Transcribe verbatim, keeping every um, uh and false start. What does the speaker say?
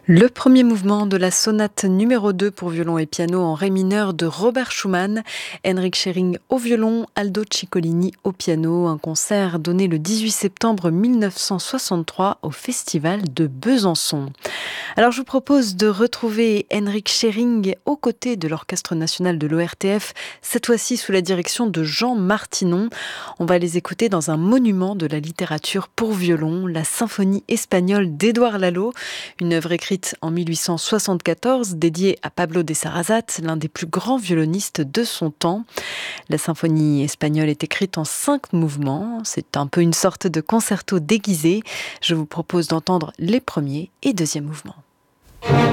Le premier mouvement de la sonate numéro deux pour violon et piano en ré mineur de Robert Schumann, Henrik Schering au violon, Aldo Ciccolini au piano, un concert donné le dix-huit septembre mille neuf cent soixante-trois au Festival de Besançon. Alors je vous propose de retrouver Henrik Schering aux côtés de l'Orchestre national de l'O R T F, cette fois-ci sous la direction de Jean Martinon. On va les écouter dans un monument de la littérature pour violon, la symphonie espagnole d'Édouard Lalo, une œuvre écrite en mille huit cent soixante-quatorze, dédiée à Pablo de Sarasate, l'un des plus grands violonistes de son temps. La symphonie espagnole est écrite en cinq mouvements. C'est un peu une sorte de concerto déguisé. Je vous propose d'entendre les premiers et deuxièmes mouvements.